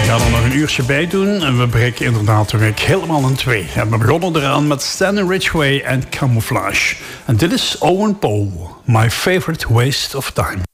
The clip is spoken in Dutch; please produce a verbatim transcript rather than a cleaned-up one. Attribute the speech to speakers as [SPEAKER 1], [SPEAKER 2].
[SPEAKER 1] gaan er nog een uurtje bij doen en we breken inderdaad weer helemaal in twee. En we begonnen eraan met Stanley Ridgway en Camouflage. En dit is Owen Poe, My Favorite Waste of Time.